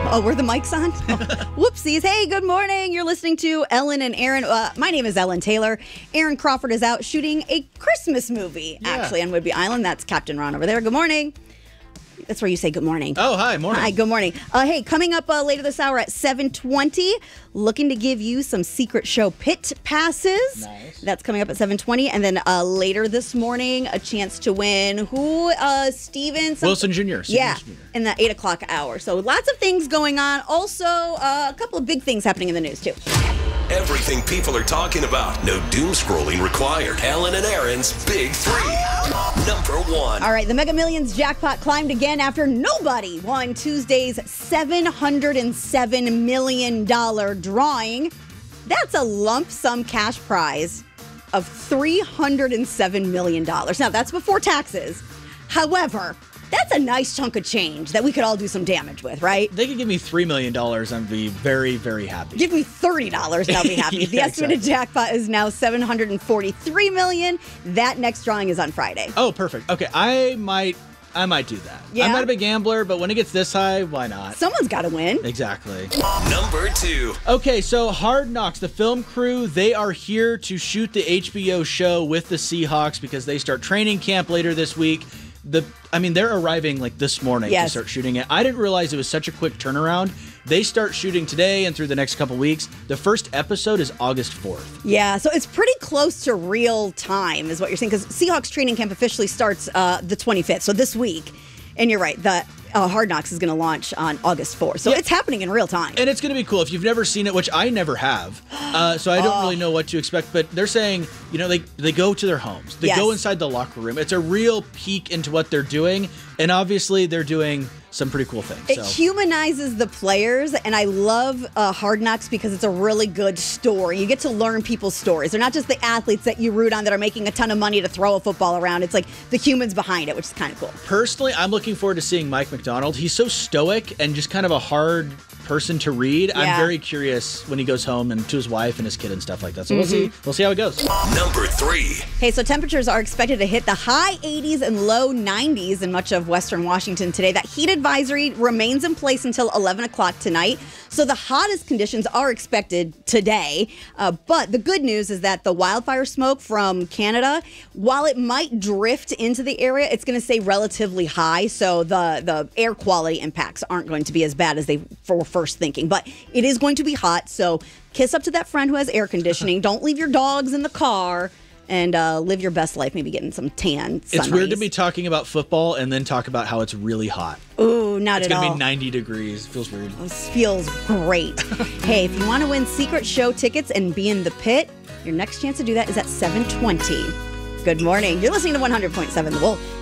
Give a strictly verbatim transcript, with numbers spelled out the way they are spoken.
Oh, were the mics on? Oh, whoopsies. Hey, good morning. You're listening to Ellen and Aaron. Uh, my name is Ellen Taylor. Aaron Crawford is out shooting a Christmas movie, Yeah. actually, on Whidbey Island. That's Captain Ron over there. Good morning. That's where you say good morning. Oh, hi, morning. Hi, good morning. Uh, hey, coming up uh, later this hour at seven twenty, looking to give you some secret show pit passes. Nice. That's coming up at seven twenty. And then uh, later this morning, a chance to win who? Uh, Steven? Some- Wilson Junior Steven Yeah, Junior in the eight o'clock hour. So lots of things going on. Also, uh, a couple of big things happening in the news, too. Everything people are talking about. No doom scrolling required. Ellen and Aaron's Big Three. Number one. All right, the Mega Millions jackpot climbed again after nobody won Tuesday's seven hundred seven million dollars drawing. That's a lump sum cash prize of three hundred seven million dollars. Now, that's before taxes. However, that's a nice chunk of change that we could all do some damage with, right? They could give me three million dollars and be very, very happy. Give me thirty dollars and I'll be happy. Yeah, The estimated exactly. jackpot is now seven hundred forty-three million dollars. That next drawing is on Friday. Oh, perfect. Okay, I might I might do that. Yeah? I'm not a big gambler, but when it gets this high, why not? Someone's got to win. Exactly. Number two. Okay, so Hard Knocks, the film crew, they are here to shoot the H B O show with the Seahawks because they start training camp later this week. The, I mean, they're arriving like this morning Yes. to start shooting it. I didn't realize it was such a quick turnaround. They start shooting today and through the next couple weeks. The first episode is August fourth. Yeah, so it's pretty close to real time is what you're saying, because Seahawks training camp officially starts uh, the twenty-fifth, so this week. And you're right, the uh, Hard Knocks is going to launch on August fourth. So Yeah. it's happening in real time. And it's going to be cool if you've never seen it, which I never have. Uh, so I don't Oh. really know what to expect. But they're saying, you know, they they go to their homes, they Yes. go inside the locker room. It's a real peek into what they're doing, and obviously they're doing some pretty cool things. It So humanizes the players, and I love uh, Hard Knocks because it's a really good story. You get to learn people's stories. They're not just the athletes that you root on that are making a ton of money to throw a football around. It's like the humans behind it, which is kind of cool. personally, I'm looking forward to seeing Mike McDonald. He's so stoic and just kind of a hard person to read. Yeah. I'm very curious when he goes home and to his wife and his kid and stuff like that. So we'll Mm-hmm. see. We'll see how it goes. Number three. Okay, so temperatures are expected to hit the high eighties and low nineties in much of western Washington today. That heat advisory remains in place until eleven o'clock tonight. So the hottest conditions are expected today. Uh, but the good news is that the wildfire smoke from Canada, while it might drift into the area, it's going to stay relatively high. So the, the air quality impacts aren't going to be as bad as they were first thinking. But it is going to be hot. So kiss up to that friend who has air conditioning. Don't leave your dogs in the car. And uh, live your best life, maybe getting some tan. It's weird to be talking about football and then talk about how it's really hot. Ooh, not It's at going to all. be ninety degrees. Feels weird. This feels great. Hey, if you want to win secret show tickets and be in the pit, your next chance to do that is at seven twenty. Good morning. You're listening to one hundred point seven The Wolf.